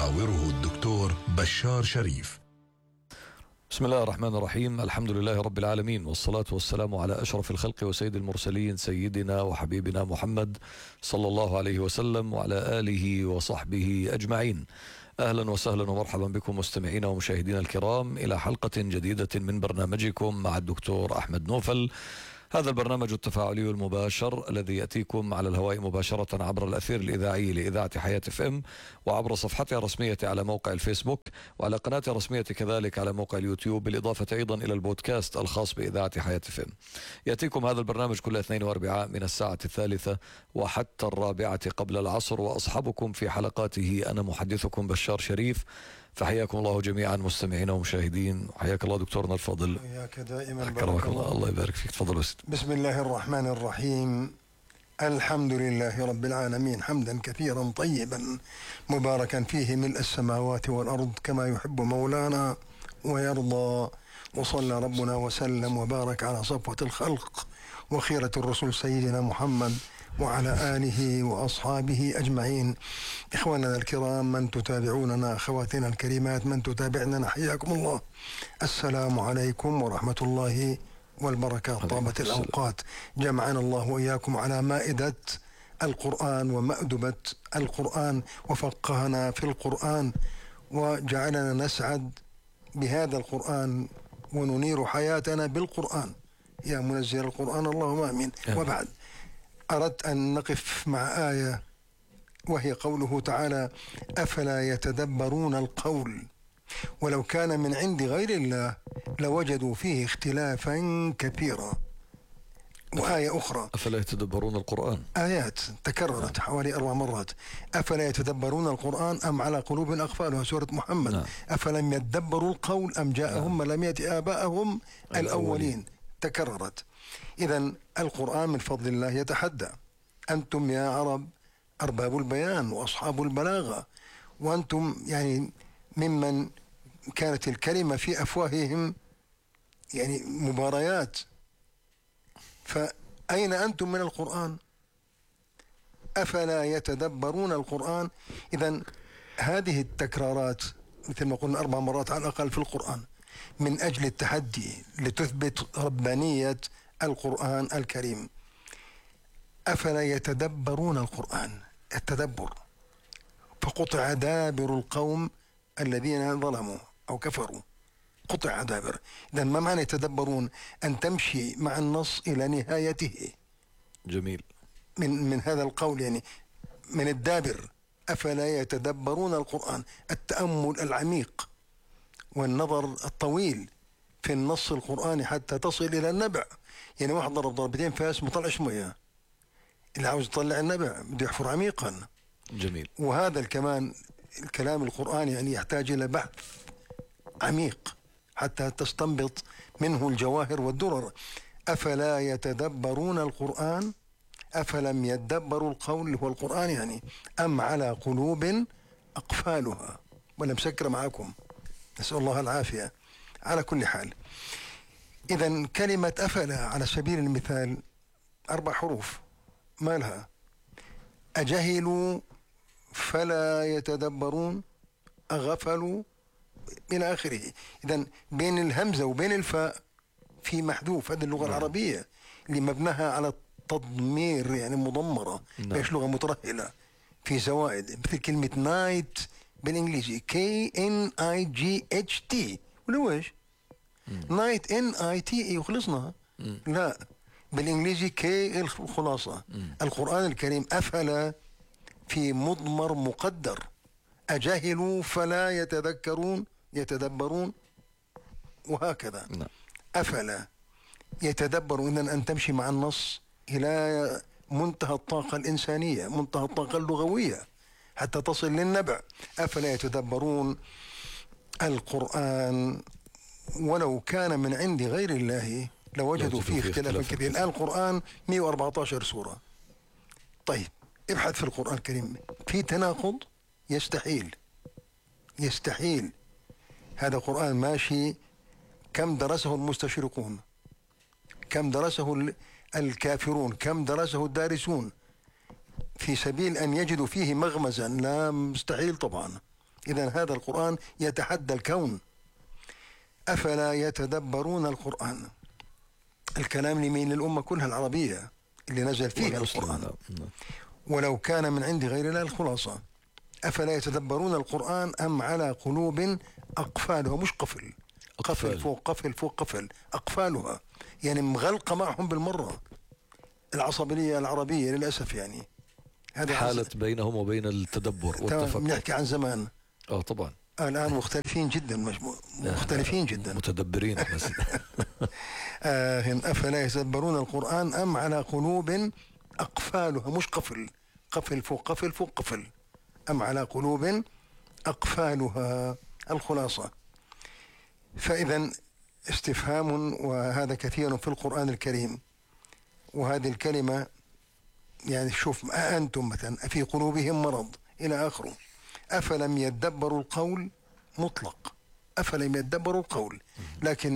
يحاوره الدكتور بشار شريف. بسم الله الرحمن الرحيم. الحمد لله رب العالمين، والصلاة والسلام على أشرف الخلق وسيد المرسلين سيدنا وحبيبنا محمد صلى الله عليه وسلم وعلى آله وصحبه أجمعين. أهلا وسهلا ومرحبا بكم مستمعينا ومشاهدينا الكرام إلى حلقة جديدة من برنامجكم مع الدكتور أحمد نوفل. هذا البرنامج التفاعلي المباشر الذي يأتيكم على الهواء مباشرة عبر الأثير الإذاعي لإذاعة حياة FM، وعبر صفحتها الرسمية على موقع الفيسبوك، وعلى قناتها الرسمية كذلك على موقع اليوتيوب، بالإضافة أيضا إلى البودكاست الخاص بإذاعة حياة FM. يأتيكم هذا البرنامج كل اثنين واربعاء من الساعة 3 وحتى 4 قبل العصر، وأصحبكم في حلقاته أنا محدثكم بشار شريف. فحياكم الله جميعا مستمعين ومشاهدين. حياك الله دكتورنا الفاضل. حياك دائما. أكرمك الله. الله يبارك فيك. تفضل وسيد. بسم الله الرحمن الرحيم. الحمد لله رب العالمين، حمدا كثيرا طيبا مباركا فيه ملء السماوات والأرض كما يحب مولانا ويرضى. وصلى ربنا وسلم وبارك على صفوة الخلق وخيرة الرسول سيدنا محمد وعلى آله وأصحابه أجمعين. إخواننا الكرام، من تتابعوننا، أخواتنا الكريمات من تتابعننا، حياكم الله. السلام عليكم ورحمة الله والبركات. طابت الأوقات، جمعنا الله وإياكم على مائدة القرآن ومأدبة القرآن، وفقهنا في القرآن، وجعلنا نسعد بهذا القرآن وننير حياتنا بالقرآن يا منزل القرآن، اللهم آمين. وبعد، أردت أن نقف مع آية وهي قوله تعالى: أفلا يتدبرون القول ولو كان من عند غير الله لوجدوا فيه اختلافا كثيرا. وآية أخرى: أفلا يتدبرون القرآن. آيات تكررت حوالي 4 مرات. أفلا يتدبرون القرآن أم على قلوب أقفالها، سورة محمد. أفلم يتدبروا القول أم جاءهم لم يأتي آباءهم الأولين. تكررت. إذن القرآن من فضل الله يتحدى. أنتم يا عرب أرباب البيان وأصحاب البلاغة، وأنتم يعني ممن كانت الكلمة في أفواههم يعني مباريات، فأين أنتم من القرآن؟ أفلا يتدبرون القرآن. إذن هذه التكرارات مثل ما قلنا 4 مرات على الأقل في القرآن من أجل التحدي لتثبت ربانية القرآن الكريم. أفلا يتدبرون القرآن، التدبر، فقطع دابر القوم الذين ظلموا أو كفروا، قطع دابر. إذن ما معنى يتدبرون؟ أن تمشي مع النص إلى نهايته. جميل. من هذا القول يعني من الدابر. أفلا يتدبرون القرآن، التأمل العميق والنظر الطويل في النص القرآني حتى تصل إلى النبع. يعني واحد ضرب ضربتين فاس ما طلعش مياه، اللي عاوز يطلع النبع بده يحفر عميقا. جميل. وهذا كمان الكلام القرآني يعني يحتاج إلى بحث عميق حتى تستنبط منه الجواهر والدرر. أفلا يتدبرون القرآن أفلم يدبروا القول اللي هو القرآن يعني، أم على قلوب أقفالها. ولا مسكرة معكم، نسأل الله العافية. على كل حال، إذن كلمة أفلا على سبيل المثال 4 حروف، ما لها؟ أجهلوا فلا يتدبرون، أغفلوا، إلى آخره. إذن بين الهمزة وبين الفاء في محذوف. هذه اللغة العربية اللي مبناها على التضمير يعني مضمرة، ليش لغة مترهلة في زوائد، مثل كلمة نايت بالإنجليزي KNIGHT، ولا ويش؟ نايت NITE وخلصنا. لا، بالإنجليزي K الخلاصة. القرآن الكريم أفلا في مضمر مقدر. أجهلوا فلا يتذكرون يتدبرون، وهكذا. أفلا يتدبرون. إذن أن تمشي مع النص إلى منتهى الطاقة الإنسانية، منتهى الطاقة اللغوية، حتى تصل للنبع. أفلا يتدبرون القرآن ولو كان من عند غير الله لوجدوا فيه اختلافا كثيرا. الآن القرآن 114 سورة. طيب، ابحث في القرآن الكريم في تناقض؟ يستحيل. هذا قرآن ماشي. كم درسه المستشرقون، كم درسه الكافرون، كم درسه الدارسون، في سبيل أن يجدوا فيه مغمزا؟ لا، مستحيل طبعا. إذن هذا القرآن يتحدى الكون. أفلا يتدبرون القرآن؟ الكلام لمين؟ للأمة كلها العربية اللي نزل فيها القرآن. ولو كان من عند غير الله. الخلاصة: أفلا يتدبرون القرآن أم على قلوب أقفالها، مش قفل، قفل فوق قفل فوق قفل، أقفالها يعني مغلقة معهم بالمرة. العصبية العربية للأسف يعني هذا حالت بينهم وبين التدبر والتفكر. نحكي عن زمان. طبعا الآن مختلفين جدا، مختلفين جدا، متدبرين. أفلا يتدبرون القرآن أم على قلوب أقفالها، مش قفل، قفل فوق قفل فوق قفل، أم على قلوب أقفالها. الخلاصة: فإذا استفهام، وهذا كثير في القرآن الكريم. وهذه الكلمة يعني شوف، أنتم مثلا في قلوبهم مرض إلى آخره. أفلم يدبروا القول مطلق، أفلم يدبروا القول، لكن